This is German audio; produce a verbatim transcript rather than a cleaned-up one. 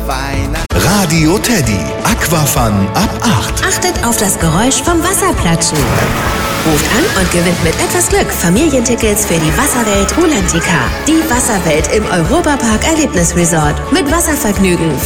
Weihnachten. Radio Teddy, Aquafun ab acht. Achtet auf das Geräusch vom Wasserplatschen. Ruft an und gewinnt mit etwas Glück Familientickets für die Wasserwelt Rulantica. Die Wasserwelt im Europapark Erlebnisresort. Mit Wasservergnügen